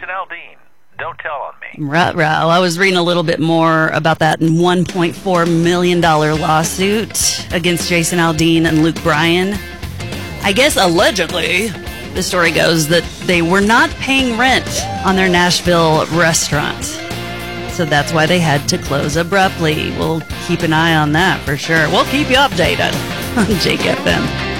Jason Aldean. Don't tell on me. Ruh-roh. I was reading a little bit more about that $1.4 million lawsuit against Jason Aldean and Luke Bryan. I guess allegedly, the story goes that they were not paying rent on their Nashville restaurant. So that's why they had to close abruptly. We'll keep an eye on that for sure. We'll keep you updated on Jake FM.